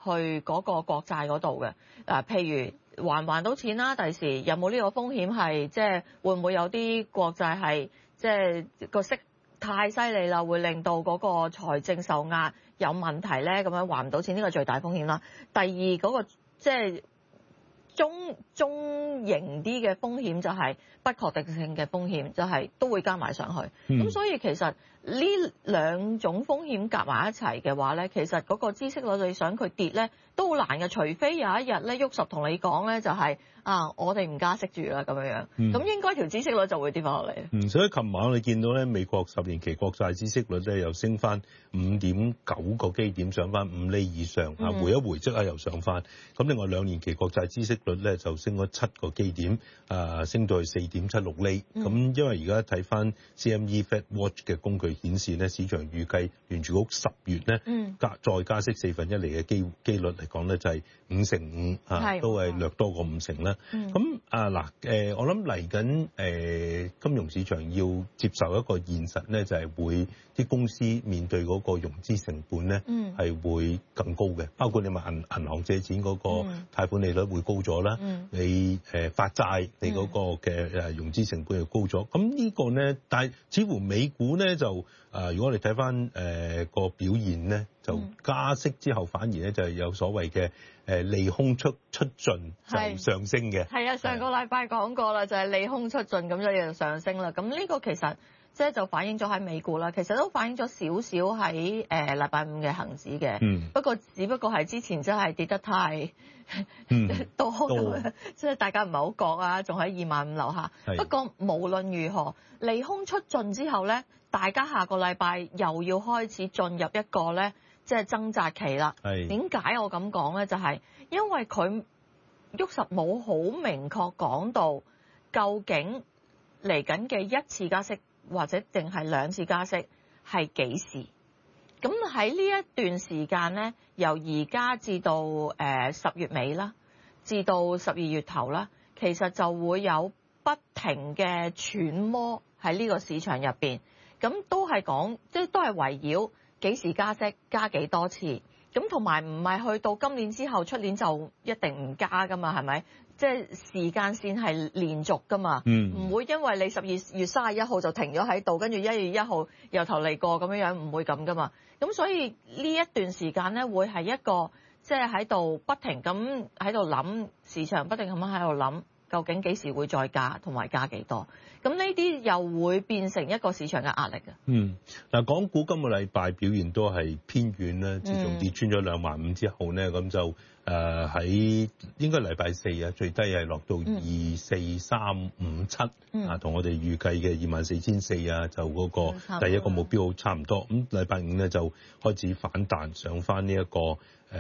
去嗰個國債嗰度嘅。譬如還唔還到錢啦，第時有冇呢個風險係即係會唔會有啲國債係即係個息太犀利啦，會令到嗰個財政受壓有問題咧，咁樣還唔到錢，呢個最大風險啦。第二嗰個即係中型啲嘅風險就係不確定性嘅風險，就係都會加埋上去。咁所以其實呢兩種風險夾埋一齊嘅話咧，其實嗰個孳息率你想佢跌咧都好難嘅，除非有一日咧沃什同你講咧就係我哋唔加息住啦咁樣，咁應該條孳息率就會跌翻落嚟。 所以琴晚你見到咧美國10年期國債孳息率咧又升翻5.9個基點，上翻5厘以上，回一回即刻又上翻。咁另外2年期國債孳息率咧就升咗7個基點，升到去4.76厘。咁因為而家睇翻 CME Fed Watch 嘅工具顯示咧，市場預計聯儲局10月咧再加息1/4厘嘅機率嚟講咧就係5%，都係略多過5%啦。咁我諗嚟緊金融市場要接受一個現實咧，就係會啲公司面對嗰個融資成本咧係會更高嘅，包括你話銀行借錢嗰個貸款利率會高咗啦，你發債你嗰個嘅融資成本又高咗。咁呢個咧，但係似乎美股咧就如果我哋睇翻個表現咧，就加息之後反而咧就係有所謂嘅利空出盡就上升嘅。係啊， 上個禮拜講過啦，就係利空出盡咁就上升啦。咁呢個其實即係就反映咗喺美股啦，其實都反映咗少少喺禮拜五嘅恆指嘅。不過只不過係之前真係跌得太多咁，即係大家唔係好覺啊，仲喺25,000樓下。不過無論如何，利空出盡之後咧，大家下個禮拜又要開始進入一個咧即係掙扎期啦。點解我咁講咧？就係因為佢沃什冇好明確講到究竟嚟緊嘅一次加息或者定係2次加息係幾時？咁喺呢一段時間咧，由而家至到10月尾啦，至到12月頭啦，其實就會有不停嘅揣摩喺呢個市場入邊。咁都係講，即係都係圍繞幾時加息，加幾多次。咁同埋唔係去到今年之後，出年就一定唔加噶嘛，係咪？即係時間線係連續噶嘛，唔會因為你12月31號就停咗喺度，跟住1月1號由頭嚟過咁樣，唔會咁噶嘛。咁所以呢一段時間咧，會係一個即係喺度不停咁喺度諗，市場不停咁喺度諗，究竟幾時會再加，同埋加幾多？咁呢啲又會變成一個市場嘅壓力嘅。 港股今個禮拜表現都係偏軟啦，自從跌穿咗25,000之後咧，咁就喺應該禮拜4最低係落到24357，同我哋預計嘅24,400就嗰個第一個目標差唔多。咁禮拜5咧就開始反彈上翻呢一個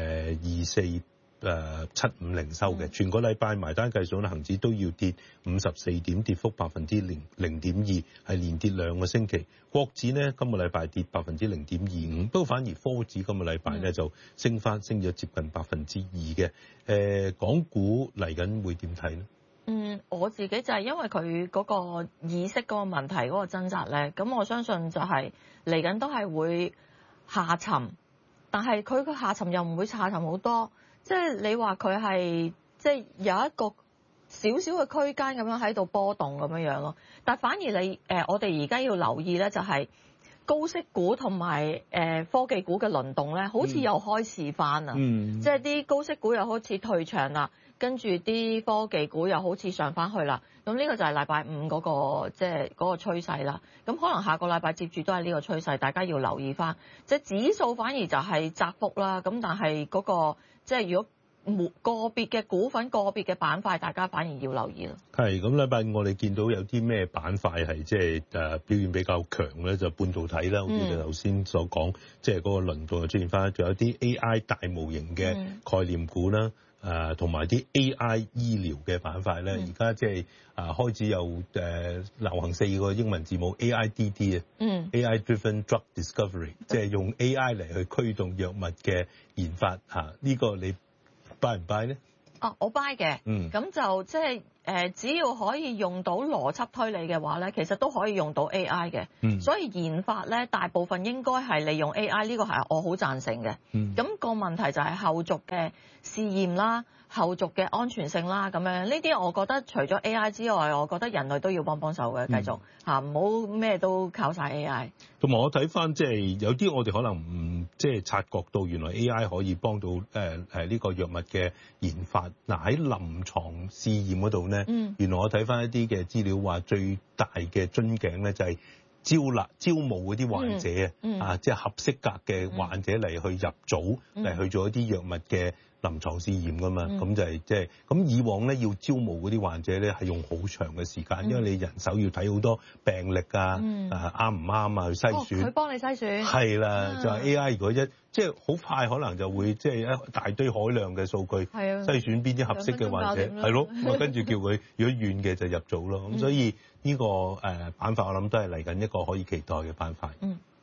24,750收嘅。全個禮拜埋單計數咧，恆指都要跌54點，跌幅0.2%，係連跌2個星期。國指咧今個禮拜跌0.25%，不過反而科指今個禮拜咧就升咗接近2%嘅。港股嚟緊會點睇呢？ 我自己就係因為佢嗰個意識嗰個問題嗰個掙扎咧，咁我相信就係嚟緊都係會下沉，但係佢個下沉又唔會下沉好多。即係你話佢係即係有一個少少嘅區間咁樣喺度波動咁樣咯，但係反而我哋而家要留意咧，就係高息股同埋科技股嘅輪動咧，好似又開始翻啦，即係啲高息股又好似退場啦，跟住啲科技股又好似上翻去啦。咁呢個就係禮拜5嗰個即係嗰個趨勢啦。咁可能下個禮拜接住都係呢個趨勢，大家要留意翻。即係指數反而就係窄幅啦，咁但係嗰個即係如果個別嘅股份、個別嘅板塊，大家反而要留意咯。 係咁，禮拜5我哋見到有啲咩板塊係即係表現比較強咧，就半導體啦，好似你頭先所講，即係嗰個輪動就出現翻，仲有啲 AI 大模型嘅概念股啦，同埋啲 AI 醫療嘅板塊咧，而家即係開始有流行4個英文字母 AIDD 啊，AI Driven Drug Discovery，即係用 AI 嚟去驅動藥物嘅研發嚇，呢個你buy唔 buy 咧？ 我 buy 嘅，咁就即係只要可以用到邏輯推理嘅話咧，其實都可以用到 AI 嘅。所以研發咧，大部分應該係利用 AI，呢個係我好贊成嘅。咁個問題就係後續嘅試驗啦、後續嘅安全性啦，咁樣呢啲我覺得除咗 AI 之外，我覺得人類都要幫手嘅，繼續嚇唔好咩都靠晒 AI。 同埋我睇翻即係有啲我哋可能唔即係察覺到，原來 AI 可以幫到呢個藥物嘅研發。嗱喺臨床試驗嗰度咧，原來我睇翻一啲嘅資料話，最大嘅樽頸咧就係招募嗰啲患者即係合適格嘅患者嚟去入組嚟去做一啲藥物嘅臨床試驗噶嘛，咁就係即係咁以往咧要招募嗰啲患者咧係用好長嘅時間，因為你人手要睇好多病歷啱唔啱啊去篩選。佢幫你篩選。係啦，就係 AI 如果即係好快可能就會即係一大堆海量嘅數據篩選邊啲合適嘅患者，係咯，咁跟住叫佢如果願嘅就入組咯。咁所以呢個辦法我諗都係嚟緊一個可以期待嘅辦法。